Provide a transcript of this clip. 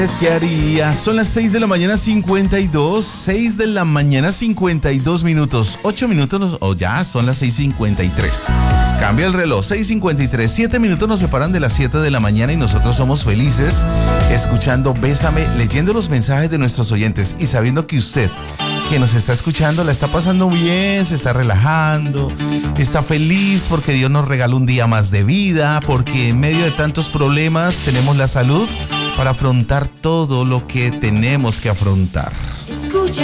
¿Qué haría? Son las 6 de la mañana 52, 6 de la mañana 52 minutos, 8 minutos o ya son las 6:53. Cambia el reloj, 6:53, 7 minutos nos separan de las 7 de la mañana y nosotros somos felices escuchando Bésame, leyendo los mensajes de nuestros oyentes y sabiendo que usted que nos está escuchando la está pasando bien, se está relajando, está feliz porque Dios nos regaló un día más de vida, porque en medio de tantos problemas tenemos la salud para afrontar todo lo que tenemos que afrontar.